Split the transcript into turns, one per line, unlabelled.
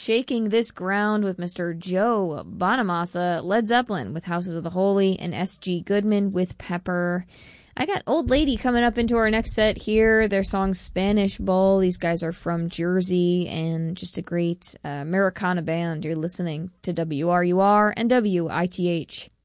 Shaking This Ground with Mr. Joe Bonamassa, Led Zeppelin with Houses of the Holy, and S.G. Goodman with Pepper. I got Old Lady coming up into our next set here. Their song Spanish Bull. These guys are from Jersey and just a great Americana band. You're listening to WRUR and WITH.